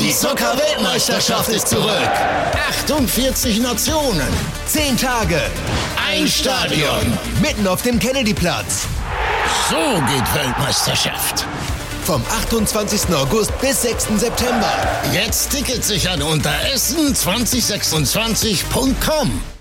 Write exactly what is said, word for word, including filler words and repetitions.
Die Zucker-Weltmeisterschaft ist zurück. achtundvierzig Nationen. Zehn Tage. Ein Stadion. Mitten auf dem Kennedyplatz. So geht Weltmeisterschaft. Vom achtundzwanzigsten August bis sechsten September. Jetzt Tickets sichern unter essen zwanzig sechsundzwanzig punkt com.